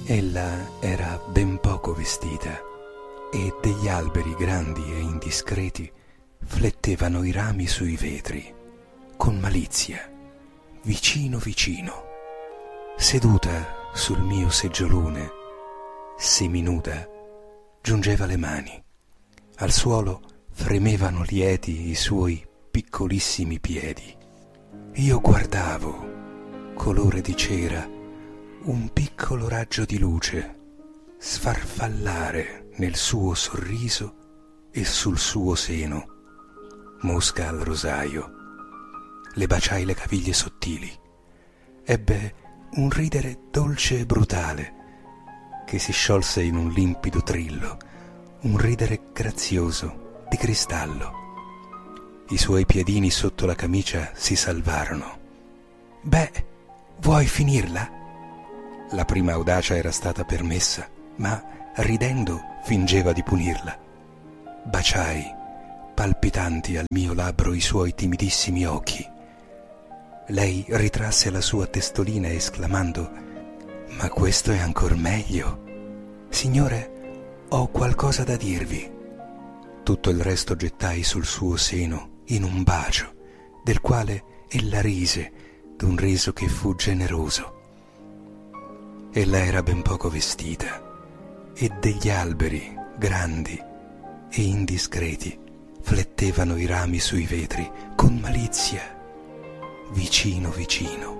Ella era ben poco vestita e degli alberi grandi e indiscreti flettevano i rami sui vetri con malizia, vicino vicino. Seduta sul mio seggiolone, seminuda, giungeva le mani. Al suolo fremevano lieti i suoi piccolissimi piedi. Io guardavo, colore di cera, un piccolo raggio di luce sfarfallare nel suo sorriso e sul suo seno. Mosca al rosaio. Le baciai le caviglie sottili. Ebbe un ridere dolce e brutale che si sciolse in un limpido trillo, un ridere grazioso di cristallo. I suoi piedini sotto la camicia si salvarono. «Beh, vuoi finirla?» La prima audacia era stata permessa, ma ridendo fingeva di punirla. Baciai, palpitanti al mio labbro, i suoi timidissimi occhi. Lei ritrasse la sua testolina esclamando: «Ma questo è ancor meglio. Signore, ho qualcosa da dirvi». Tutto il resto gettai sul suo seno in un bacio, del quale ella rise d'un riso che fu generoso. Ella era ben poco vestita e degli alberi grandi e indiscreti flettevano i rami sui vetri con malizia, vicino vicino.